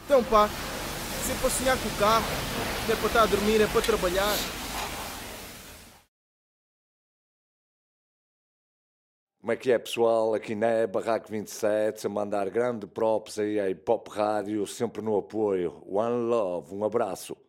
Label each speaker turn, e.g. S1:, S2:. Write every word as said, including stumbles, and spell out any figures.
S1: Então pá, se é para sonhar com o carro, não é para estar a dormir, é para trabalhar.
S2: Como é que é, pessoal? Aqui na é Barraco vinte e sete, a mandar grande props aí à Hip Hop Rádio, sempre no apoio. One Love, um abraço.